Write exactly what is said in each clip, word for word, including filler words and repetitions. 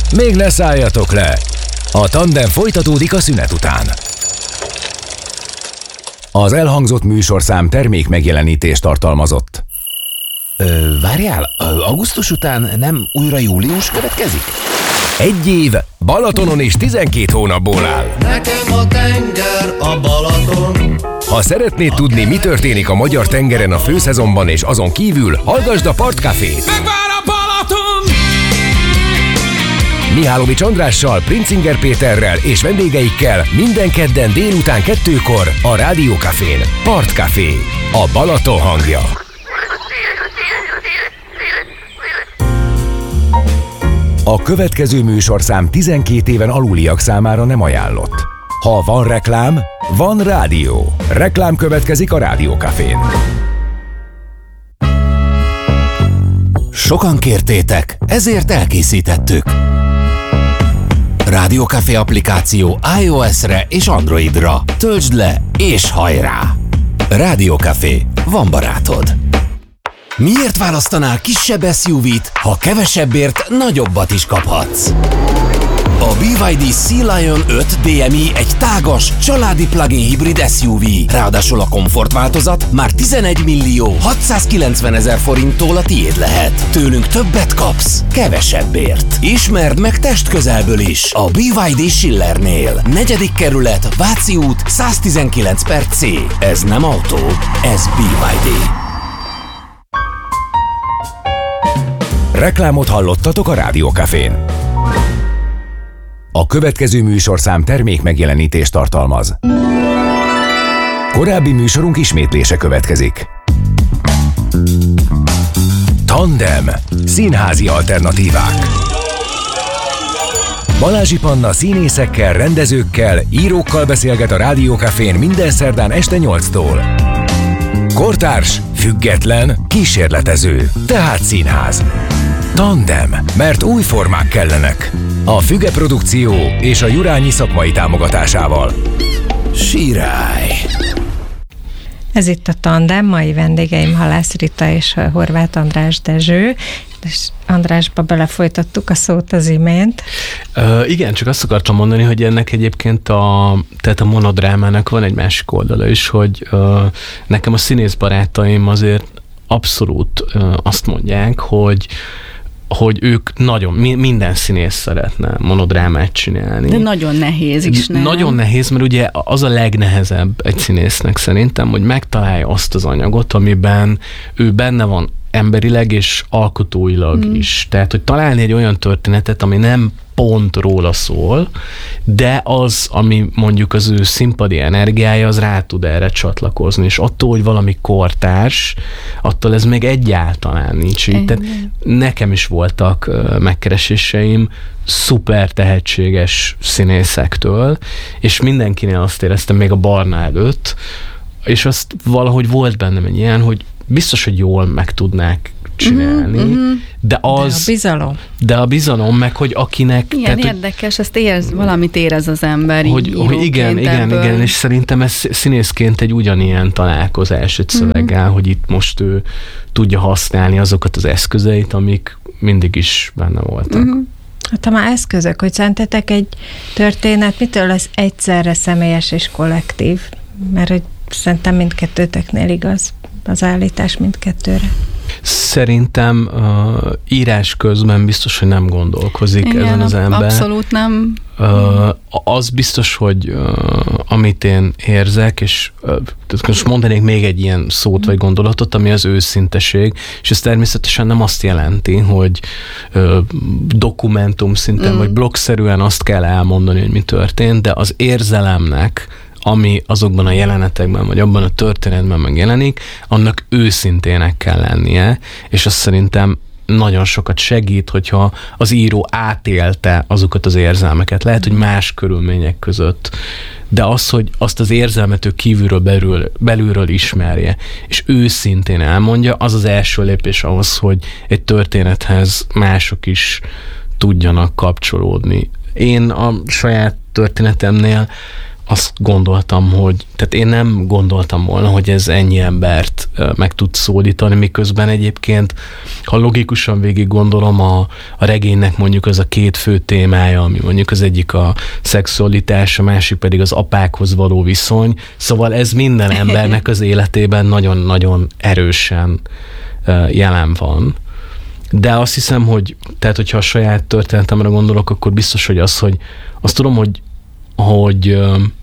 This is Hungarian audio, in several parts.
Még ne szálljatok le! A tandem folytatódik a szünet után. Az elhangzott műsorszám termék megjelenítést tartalmazott. Ö, várjál, augusztus után nem újra július következik? Egy év Balatonon és tizenkét hónapból áll. Nekem a tenger a Balaton. Ha szeretnéd tudni, mi történik a magyar tengeren a főszezonban és azon kívül, hallgasd a Partcafét. Megvár a Balaton! Mihálovics Andrással, Princinger Péterrel és vendégeikkel minden kedden délután kettőkor a Rádió Cafén. Partcafé, a Balaton hangja. A következő műsorszám tizenkét éven aluliak számára nem ajánlott. Ha van reklám, van rádió. Reklám következik a Rádió Cafén. Sokan kértétek, ezért elkészítettük. Rádió Café applikáció iOS-re és Androidra. Töltsd le és hajrá! Rádió Café, van barátod. Miért választanál kisebb es u vé-t, ha kevesebbért nagyobbat is kaphatsz? A bé ipszilon dé Sea Lion öt dé em i egy tágas, családi plug-in hibrid es u vé. Ráadásul a komfort változat már tizenegy millió hatszázkilencven ezer forinttól a tiéd lehet. Tőlünk többet kapsz, kevesebbért. Ismerd meg testközelből is a bé ipszilon dé Schillernél. Negyedik kerület, Váci út, száztizenkilenc per C. Ez nem autó, ez bé ipszilon dé. Reklámot hallottatok a Rádió Cafén. A következő műsorszám termék megjelenítést tartalmaz. Korábbi műsorunk ismétlése következik. Tandem. Színházi alternatívák. Balázsi Panna színészekkel, rendezőkkel, írókkal beszélget a Rádió Cafén minden szerdán este nyolctól. Kortárs, független, kísérletező, tehát színház. Tandem, mert új formák kellenek. A Füge Produkció és a Jurányi szakmai támogatásával. Sirály! Ez itt a Tandem, mai vendégeim Halász Rita és Horváth András Dezső, és Andrásba belefolytattuk a szót az imént. Uh, igen, csak azt akartam mondani, hogy ennek egyébként a, tehát a monodrámának van egy másik oldala is, hogy uh, nekem a színész barátaim azért abszolút uh, azt mondják, hogy hogy ők nagyon, minden színész szeretne monodrámát csinálni. De nagyon nehéz is, nem? Nagyon nehéz, mert ugye az a legnehezebb egy színésznek szerintem, hogy megtalálja azt az anyagot, amiben ő benne van emberileg és alkotóilag hmm. is. Tehát, hogy találni egy olyan történetet, ami nem pont róla szól, de az, ami mondjuk az ő színpadi energiája, az rá tud erre csatlakozni, és attól, hogy valami kortárs, attól ez még egyáltalán nincs. Tehát nekem is voltak uh, megkereséseim szuper tehetséges színészektől, és mindenkinél azt éreztem még a Barna előtt, és azt valahogy volt bennem egy ilyen, hogy biztos, hogy jól meg tudnák csinálni, uh-huh. de az... De a bizalom. De a bizalom, meg hogy akinek... Ilyen tehát, érdekes, hogy, ezt érz, valamit érez az ember. Hogy, hogy igen, igen, ebből. igen, és szerintem ez színészként egy ugyanilyen találkozás egy szöveggel, uh-huh. hogy itt most ő tudja használni azokat az eszközeit, amik mindig is benne voltak. Uh-huh. Hát ha már eszközök, hogy szerintetek egy történet mitől lesz egyszerre személyes és kollektív? Mert hogy szerintem mindkettőteknél igaz az állítás mindkettőre. Szerintem uh, írás közben biztos, hogy nem gondolkozik igen, ezen az ember. Abszolút nem. Uh, az biztos, hogy uh, amit én érzek, és uh, most mondanék még egy ilyen szót vagy gondolatot, ami az őszinteség, és ez természetesen nem azt jelenti, hogy uh, dokumentum szinten, mm. vagy blogszerűen azt kell elmondani, hogy mi történt, de az érzelemnek, ami azokban a jelenetekben, vagy abban a történetben megjelenik, annak őszintének kell lennie, és azt szerintem nagyon sokat segít, hogyha az író átélte azokat az érzelmeket. Lehet, hogy más körülmények között, de az, hogy azt az érzelmet ő kívülről belül, belülről ismerje, és őszintén elmondja, az az első lépés ahhoz, hogy egy történethez mások is tudjanak kapcsolódni. Én a saját történetemnél azt gondoltam, hogy, tehát én nem gondoltam volna, hogy ez ennyi embert meg tud szólítani, miközben egyébként, ha logikusan végig gondolom, a, a regénynek mondjuk az a két fő témája, ami mondjuk az egyik a szexualitás, a másik pedig az apákhoz való viszony, szóval ez minden embernek az életében nagyon-nagyon erősen jelen van. De azt hiszem, hogy, tehát hogyha a saját történetemre gondolok, akkor biztos, hogy az, hogy azt tudom, hogy, hogy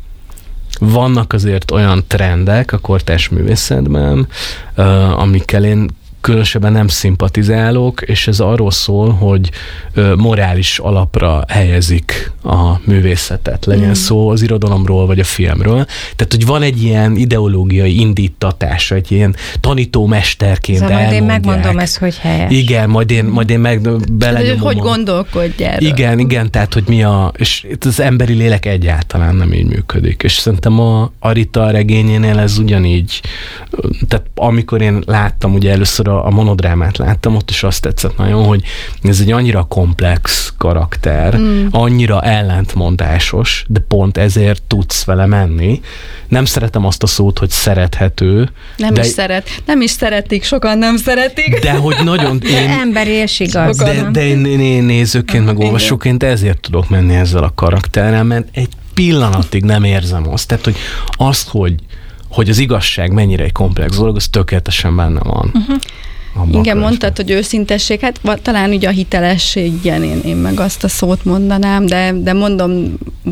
vannak azért olyan trendek a kortárs művészetben, amikkel én különösebben nem szimpatizálok, és ez arról szól, hogy morális alapra helyezik a művészetet. Legyen mm. szó az irodalomról, vagy a filmről. Tehát, hogy van egy ilyen ideológiai indítatása, egy ilyen tanítómesterként szóval elmondják. Majd én megmondom ezt, hogy helyes. Igen, majd én, majd én meg belenyomom. Hogy gondolkodj erről. Igen, igen, tehát, hogy mi a... És az emberi lélek egyáltalán nem így működik. És szerintem a, a Rita regényénél ez ugyanígy... Tehát amikor én láttam, ugye először a a monodrámát láttam, ott is azt tetszett nagyon, hogy ez egy annyira komplex karakter, mm. annyira ellentmondásos, de pont ezért tudsz vele menni. Nem szeretem azt a szót, hogy szerethető. Nem de, is szeret. Nem is szeretik, sokan nem szeretik. De hogy nagyon... Én, emberi és igaz. De, de én, én nézőként, meg olvasóként ezért tudok menni ezzel a karakterrel, mert egy pillanatig nem érzem azt. Tehát, hogy azt, hogy hogy az igazság mennyire egy komplex dolog, az tökéletesen benne van. Uh-huh. Igen, mondtad, hogy őszintesség, hát talán ugye a hitelesség, igen, én, én meg azt a szót mondanám, de, de mondom,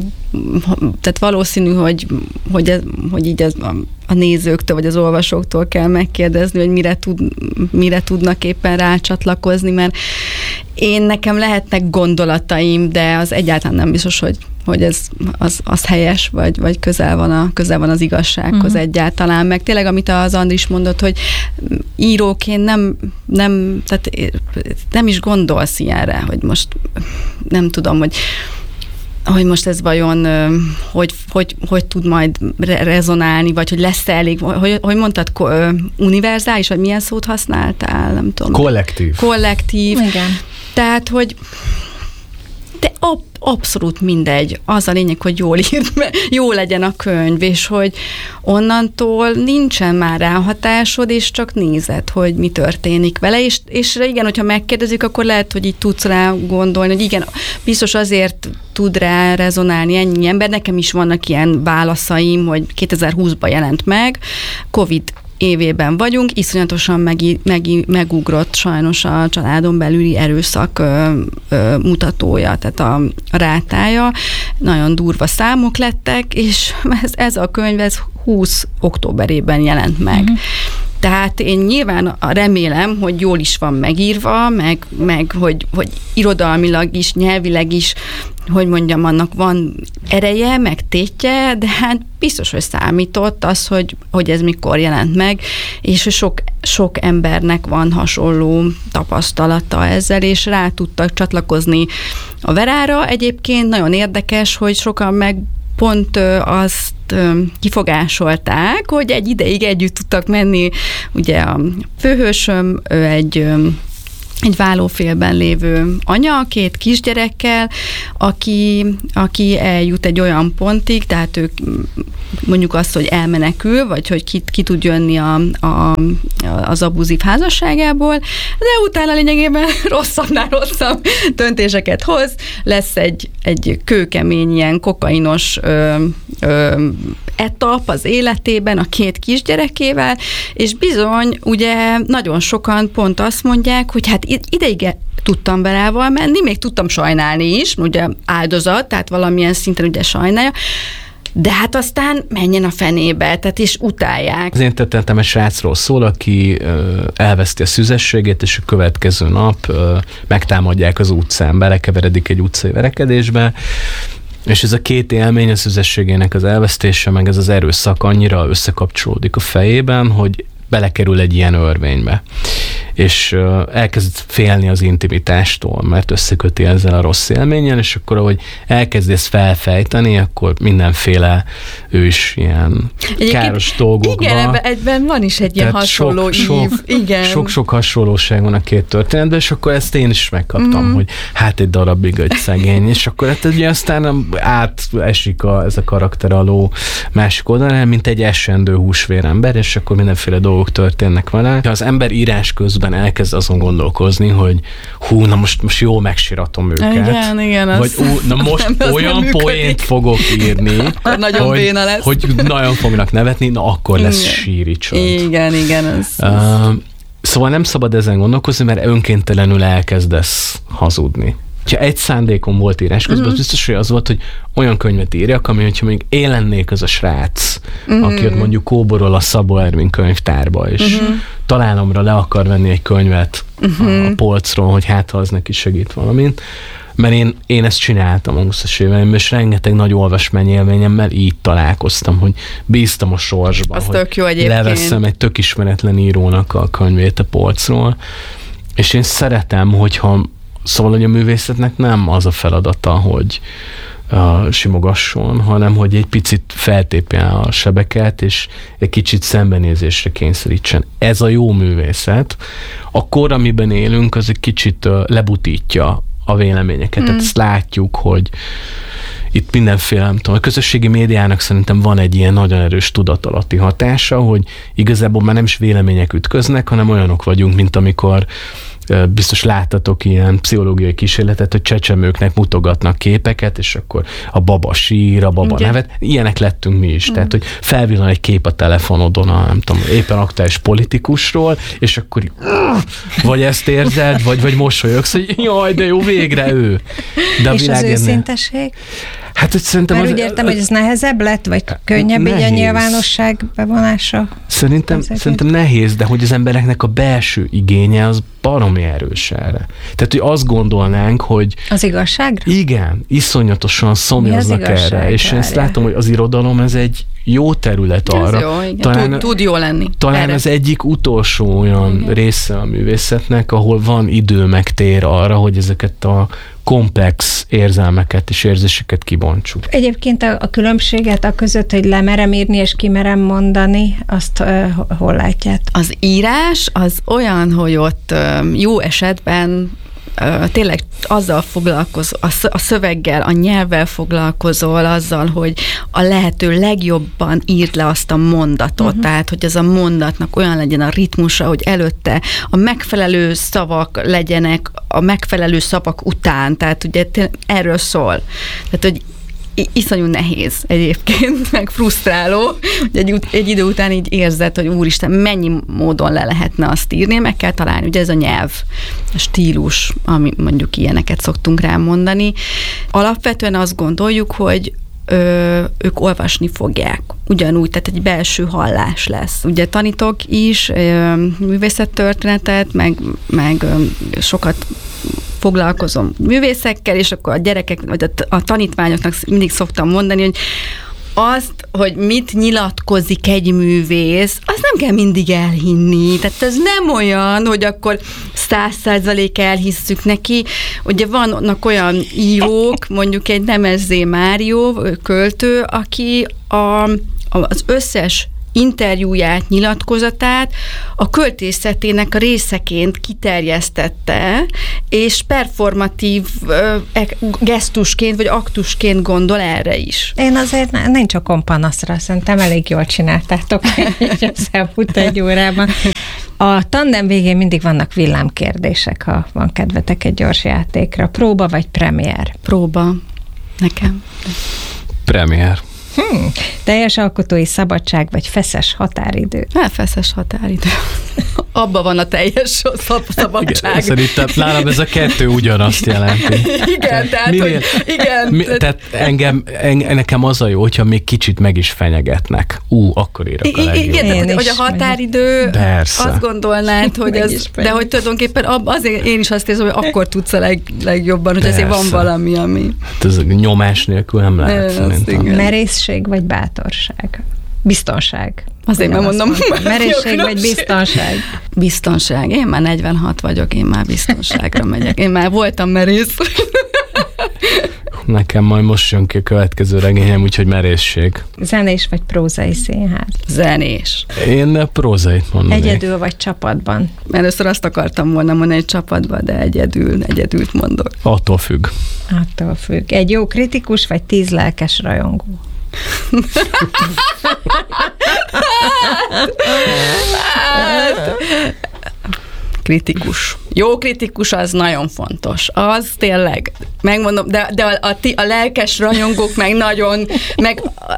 tehát valószínű, hogy, hogy, ez, hogy így ez a, a nézőktől, vagy az olvasóktól kell megkérdezni, hogy mire, tud, mire tudnak éppen rácsatlakozni, mert én nekem lehetnek gondolataim, de az egyáltalán nem biztos, hogy, hogy ez az, az helyes, vagy, vagy közel, van a, közel van az igazsághoz uh-huh. egyáltalán. Meg tényleg, amit az Andris mondott, hogy íróként nem, nem, tehát nem is gondolsz ilyenre, hogy most nem tudom, hogy hogy most ez vajon, hogy, hogy, hogy tud majd rezonálni, vagy hogy lesz elég, hogy, hogy mondtad, univerzális, vagy milyen szót használtál, nem tudom. Kollektív. Kollektív. Igen. Tehát, hogy de ab, abszolút mindegy. Az a lényeg, hogy jól írt, jó legyen a könyv, és hogy onnantól nincsen már ráhatásod, és csak nézed, hogy mi történik vele, és, és igen, hogyha megkérdezik, akkor lehet, hogy így tudsz rá gondolni, hogy igen, biztos azért tud rá rezonálni ennyi ember. Nekem is vannak ilyen válaszaim, hogy kétezer-húszban jelent meg, Covid évében vagyunk, iszonyatosan meg, meg, megugrott sajnos a családon belüli erőszak ö, ö, mutatója, tehát a, a rátája. Nagyon durva számok lettek, és ez, ez a könyv ez húsz októberében jelent meg. Uh-huh. Tehát én nyilván remélem, hogy jól is van megírva, meg, meg hogy, hogy irodalmilag is, nyelvileg is, hogy mondjam, annak van ereje, meg tétje, de hát biztos, hogy számított az, hogy, hogy ez mikor jelent meg, és hogy sok, sok embernek van hasonló tapasztalata ezzel, és rá tudtak csatlakozni a Verára. Egyébként nagyon érdekes, hogy sokan meg pont azt kifogásolták, hogy egy ideig együtt tudtak menni. Ugye a főhősöm, ő egy egy vállófélben lévő anya, két kisgyerekkel, aki, aki eljut egy olyan pontig, tehát ők mondjuk azt, hogy elmenekül, vagy hogy ki, ki tud jönni a, a, az abuzív házasságából, de utána lényegében rosszabbnál rosszabb döntéseket hoz, lesz egy, egy kőkemény, ilyen kokainos ö, ö, etap az életében a két kisgyerekével, és bizony, ugye nagyon sokan pont azt mondják, hogy hát ideig tudtam Verával menni, még tudtam sajnálni is, ugye áldozat, tehát valamilyen szinten ugye sajnálja, de hát aztán menjen a fenébe, tehát és utálják. Az én történetem egy srácról szól, aki ö, elveszti a szüzességét, és a következő nap ö, megtámadják az utcán, belekeveredik egy utcai verekedésbe, és ez a két élmény, a szüzességének az elvesztése, meg ez az erőszak annyira összekapcsolódik a fejében, hogy belekerül egy ilyen örvénybe. és elkezd félni az intimitástól, mert összeköti ezzel a rossz élménnyel, és akkor ahogy elkezd ezt felfejteni, akkor mindenféle ő is ilyen egyébként káros dolgokba. Igen, ebben, ebben van is egy ilyen hasonló sok, ív. Sok, igen. Sok-sok hasonlóság van a két történetben, és akkor ezt én is megkaptam, mm. hogy hát egy darabig egy szegény, és akkor hát ugye aztán átesik a, ez a karakter a ló másik oldalán, mint egy esendő húsvérember, és akkor mindenféle dolgok történnek vele. Ha az ember írás közben elkezd azon gondolkozni, hogy hú, na most, most jól megsiratom őket. Igen, igen. Vagy ú, na most olyan poént fogok írni, nagyon hogy, béna lesz. hogy nagyon fognak nevetni, na akkor lesz igen. síri csont. Igen, igen. Ez, ez. Uh, szóval nem szabad ezen gondolkozni, mert önkéntelenül elkezdesz hazudni. Ha egy szándékom volt írás közben, mm. az biztos, hogy az volt, hogy olyan könyvet írjak, ami, hogyha mondjuk én lennék az a srác, mm. aki ott mondjuk kóborol a Szabó Ervin könyvtárba, és mm-hmm. találomra le akar venni egy könyvet mm-hmm. a, a polcról, hogy hát ha az neki segít valamint. Mert én, én ezt csináltam a húszas éveimben, és rengeteg nagy olvasmány élményemmel így találkoztam, hogy bíztam a sorsban, az hogy tök jó egyébként. Leveszem egy tök ismeretlen írónak a könyvét a polcról, és én szeretem, hogyha szóval, hogy a művészetnek nem az a feladata, hogy uh, simogasson, hanem hogy egy picit feltépjen a sebeket, és egy kicsit szembenézésre kényszerítsen. Ez a jó művészet. A kor, amiben élünk, az egy kicsit uh, lebutítja a véleményeket. Mm. Tehát ezt látjuk, hogy itt mindenféle, nem tudom, a közösségi médiának szerintem van egy ilyen nagyon erős tudatalatti hatása, hogy igazából már nem is vélemények ütköznek, hanem olyanok vagyunk, mint amikor biztos láttatok ilyen pszichológiai kísérletet, hogy csecsemőknek mutogatnak képeket, és akkor a baba sír, a baba okay. nevet. Ilyenek lettünk mi is. Mm. Tehát, hogy felvillan egy kép a telefonodon, a, nem tudom, éppen aktuális politikusról, és akkor vagy ezt érzed, vagy, vagy mosolyogsz, hogy jaj, de jó, végre ő. De a és az őszintesség? Hát, hogy szerintem Mert az, úgy értem, hogy ez nehezebb lett, vagy könnyebb nehéz. Így a nyilvánosság bevonása? Szerintem, szerintem nehéz, de hogy az embereknek a belső igénye az baromi erős erre. Tehát, hogy azt gondolnánk, hogy... Az igazságra? Igen, iszonyatosan szomjaznak erre. És én ezt látom, hogy az irodalom ez egy jó terület arra. Ez jó, igen. Talán, tud, tud jó lenni. Talán erre. az egyik utolsó olyan igen. része a művészetnek, ahol van idő meg tér arra, hogy ezeket a komplex érzelmeket és érzéseket kibontsuk. Egyébként a, a különbséget a között, hogy lemerem írni és kimerem mondani, azt uh, hol látját? Az írás az olyan, hogy ott uh, jó esetben uh, tényleg azzal foglalkozol, a szöveggel, a nyelvvel foglalkozol, azzal, hogy a lehető legjobban írd le azt a mondatot, uh-huh. tehát, hogy az a mondatnak olyan legyen a ritmusa, hogy előtte a megfelelő szavak legyenek a megfelelő szavak után, tehát ugye erről szól. Tehát, hogy iszonyú nehéz egyébként, meg frusztráló, hogy egy, egy idő után így érzed, hogy úristen, mennyi módon le lehetne azt írni, meg kell találni, ugye ez a nyelv, a stílus, ami mondjuk ilyeneket szoktunk rá mondani. Alapvetően azt gondoljuk, hogy Ö, ők olvasni fogják. Ugyanúgy, tehát egy belső hallás lesz. Ugye tanítok is ö, művészettörténetet, meg, meg ö, sokat foglalkozom művészekkel, és akkor a gyerekek, vagy a, a tanítványoknak mindig szoktam mondani, hogy azt, hogy mit nyilatkozik egy művész, azt nem kell mindig elhinni. Tehát ez nem olyan, hogy akkor száz százalék elhisszük neki. Ugye vannak olyan írók, mondjuk egy Nemezzé Márió költő, aki a, az összes interjúját, nyilatkozatát a költészetének a részeként kiterjesztette, és performatív ö, gesztusként, vagy aktusként gondol erre is. Én azért ne, nincs okom panaszra, szerintem elég jól csináltátok így az elmúlt egy órában. A tandem végén mindig vannak villámkérdések, ha van kedvetek egy gyors játékra. Próba vagy premier? Próba. Nekem. Premier. Hmm. Teljes alkotói szabadság, vagy feszes határidő? Hát feszes határidő. Abba van a teljes szab- szabadság. Igen, szerintem nálam ez a kettő ugyanazt jelenti. Igen, tehát, minél, hogy igen. Mi, tehát engem, engem, nekem az a jó, hogyha még kicsit meg is fenyegetnek. Ú, akkor írok a legjobb. Igen, tehát, hogy a határidő, persze. Azt gondolnád, hogy az, de hogy tulajdonképpen azért én is azt érzem, hogy akkor tudsz a leg, legjobban, hogy persze. Azért van valami, ami... Hát ez nyomás nélkül nem lehet, szerintem. Merészség vagy bátorság? Biztonság. Azért már mondom. Merészség vagy biztonság? Biztonság. Én már negyvenhat vagyok, én már biztonságra megyek. Én már voltam merész. Nekem majd most jön ki a következő regényem, úgyhogy merészség. Zenés vagy prózai színház? Zenés. Én prózait mondanék. Egyedül vagy csapatban? Először azt akartam volna mondani, hogy csapatban, de egyedül, egyedült mondok. Attól függ. Attól függ. Egy jó kritikus vagy tíz lelkes rajongó? hát, kritikus. Jó kritikus az nagyon fontos. Az tényleg, megmondom, de, de a, a, a lelkes rajongók meg nagyon, meg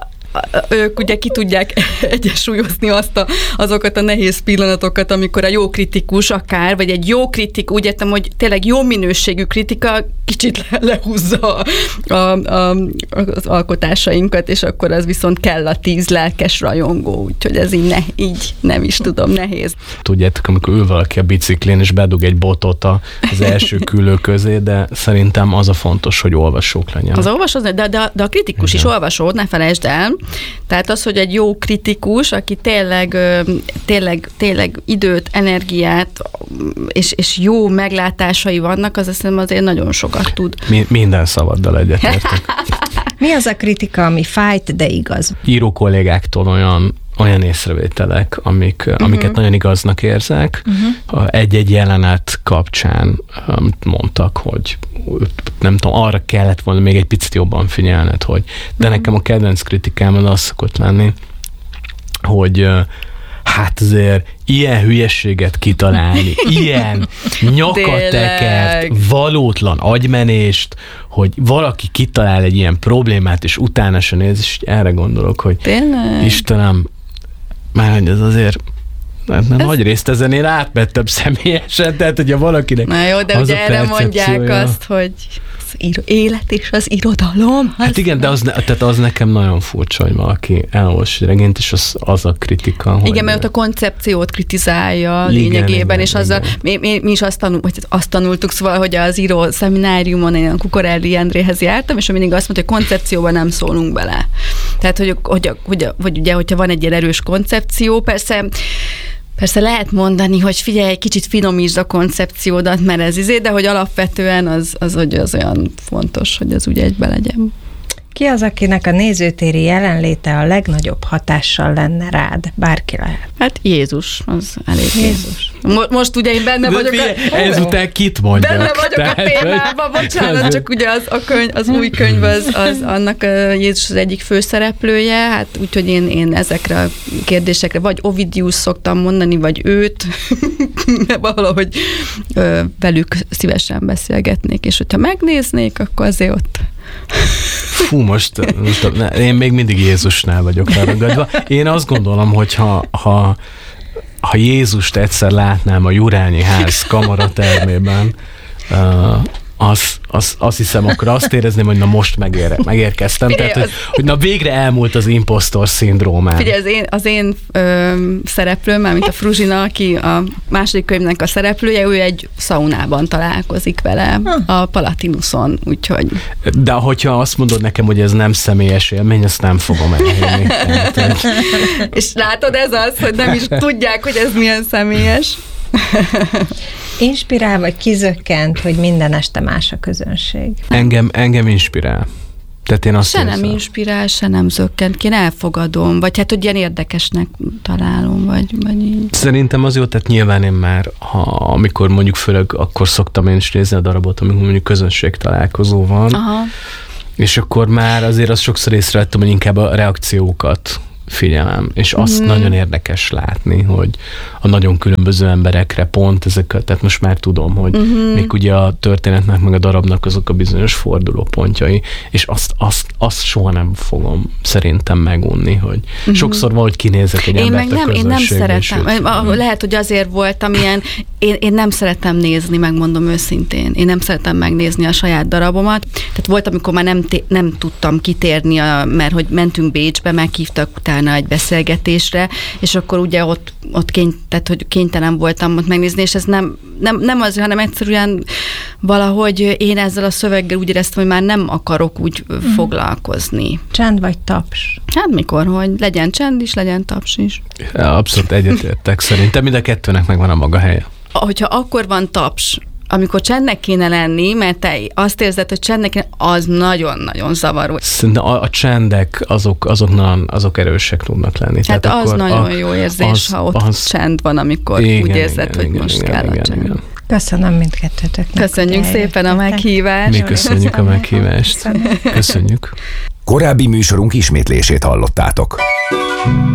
ők ugye ki tudják egyensúlyozni azt a, azokat a nehéz pillanatokat, amikor a jó kritikus akár, vagy egy jó kritik, úgy értem, hogy tényleg jó minőségű kritika kicsit le, lehúzza a, a, az alkotásainkat, és akkor az viszont kell a tíz lelkes rajongó, úgyhogy ez így, ne, így nem is tudom, nehéz. Tudjátok, amikor ül valaki a biciklén, és bedug egy botot az első külő közé, de szerintem az a fontos, hogy olvasók legyen. Az olvasó, de, de, de a kritikus Igen. is olvasó, ne felejtsd el. Tehát az, hogy egy jó kritikus, aki tényleg, tényleg, tényleg időt, energiát és, és jó meglátásai vannak, az azt hiszem azért nagyon sokat tud. Mi, minden szavaddal egyetértek. Mi az a kritika, ami fájt, de igaz? Író kollégáktól olyan olyan észrevételek, amik, uh-huh. amiket nagyon igaznak érzek. Uh-huh. Egy-egy jelenet kapcsán mondtak, hogy nem tudom, arra kellett volna még egy picit jobban figyelned, hogy de uh-huh. nekem a kedvenc kritikám az szokott lenni, hogy hát azért ilyen hülyeséget kitalálni, ilyen nyakatekert, valótlan agymenést, hogy valaki kitalál egy ilyen problémát, és utána se néz, és erre gondolok, hogy Tényleg? Istenem, már ez azért ez... nagy részt ezen én átmettem személyesen, tehát hogyha valakinek Na jó, de ugye erre mondják azt, hogy az élet és az irodalom. Az hát igen, de az, ne, tehát az nekem nagyon furcsa, hogy valaki elolvas regényt, és az, az a kritika. Igen, mert ott a koncepciót kritizálja igen, lényegében, igen, és azzal, mi, mi, mi is azt, tanul, azt tanultuk, szóval, hogy az író szemináriumon én a Kukorelli Endréhez jártam, és mindig azt mondta, hogy koncepcióban nem szólunk bele. Tehát, hogy, hogy, hogy, hogy ugye, hogyha van egy ilyen erős koncepció, persze Persze lehet mondani, hogy figyelj, egy kicsit finomítsd a koncepciódat, mert ez izé, de hogy alapvetően az, az, hogy az olyan fontos, hogy az úgy egybe legyen. Ki az, akinek a nézőtéri jelenléte a legnagyobb hatással lenne rád? Bárki lehet. Hát Jézus, az elég Jézus. Mo- most ugye én benne vagyok a... Ezután kit mondjak? Benne vagyok a témában, bocsánat, csak ugye az, a könyv, az új könyv, az, az annak a Jézus az egyik főszereplője, hát úgyhogy én, én ezekre a kérdésekre vagy Ovidius szoktam mondani, vagy őt, valahogy ö, velük szívesen beszélgetnék, és hogyha megnéznék, akkor azért ott Fú, most, most ne, én még mindig Jézusnál vagyok elragadva. Én azt gondolom, hogy ha, ha, ha Jézust egyszer látnám a Jurányi ház kamaratermében, uh, az, az, azt hiszem, akkor azt érezném, hogy na most megér, megérkeztem. Figyelj, Tehát, hogy, az... hogy na végre elmúlt az impostor szindrómám. Figyelj, az én, az én ö, szereplőm, mármint a Fruzsina, aki a második könyvnek a szereplője, ő egy szaunában találkozik vele a Palatinuson, úgyhogy... De hogyha azt mondod nekem, hogy ez nem személyes élmény, ezt nem fogom elhinni. Tehát, és látod, ez az, hogy nem is tudják, hogy ez milyen személyes. Inspirál vagy kizökkent, hogy minden este más a közönség? Engem, engem inspirál. Tehát én azt se érzem. Nem inspirál, se nem zökkent ki, én elfogadom, vagy hát, hogy ilyen érdekesnek találom, vagy, vagy így. Szerintem az jó, tehát nyilván én már, ha, amikor mondjuk főleg, akkor szoktam én is nézni a darabot, amikor mondjuk közönség találkozó van, Aha. és akkor már azért azt sokszor észrevettem, hogy inkább a reakciókat figyelem, és azt mm. nagyon érdekes látni, hogy a nagyon különböző emberekre pont ezeket, tehát most már tudom, hogy mm-hmm. még ugye a történetnek, meg a darabnak azok a bizonyos fordulópontjai, és azt, azt, azt soha nem fogom szerintem megunni, hogy mm-hmm. sokszor valahogy kinézek egy én embert meg nem, a Én nem szeretem, és, lehet, hogy azért voltam ilyen, én, én nem szeretem nézni, megmondom őszintén, én nem szeretem megnézni a saját darabomat, tehát volt, amikor már nem, té- nem tudtam kitérni, a, mert hogy mentünk Bécsbe, meghívtak utána egy beszélgetésre, és akkor ugye ott, ott kény, tehát, hogy kénytelen voltam ott megnézni, és ez nem, nem, nem az, hanem egyszerűen valahogy én ezzel a szöveggel úgy éreztem, hogy már nem akarok úgy mm. foglalkozni. Csend vagy taps? Hát mikor, hogy legyen csend is, legyen taps is. Abszolút egyetértek szerintem, mind a kettőnek megvan a maga helye. Hogyha akkor van taps, amikor csendnek kéne lenni, mert te azt érzed, hogy csendnek kéne, az nagyon-nagyon zavaró. Szerintem a, a csendek azok, azok, azok erősek tudnak lenni. Hát Tehát az nagyon a, jó érzés, az, ha ott az, csend van, amikor igen, úgy érzed, igen, hogy igen, most igen, kell igen, a csend. Igen. Köszönöm mindkettőtöknek. Köszönjük szépen a meghívást. Mi köszönjük a meghívást. Köszönjük. Korábbi műsorunk ismétlését hallottátok.